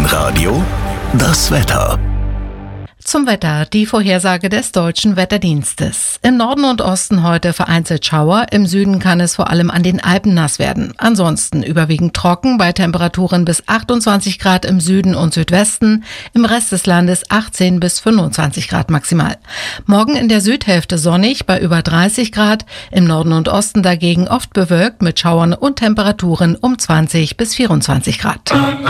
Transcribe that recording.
Radio, das Wetter. Zum Wetter, die Vorhersage des Deutschen Wetterdienstes. Im Norden und Osten heute vereinzelt Schauer, im Süden kann es vor allem an den Alpen nass werden. Ansonsten überwiegend trocken bei Temperaturen bis 28 Grad im Süden und Südwesten, im Rest des Landes 18 bis 25 Grad maximal. Morgen in der Südhälfte sonnig bei über 30 Grad, im Norden und Osten dagegen oft bewölkt mit Schauern und Temperaturen um 20 bis 24 Grad.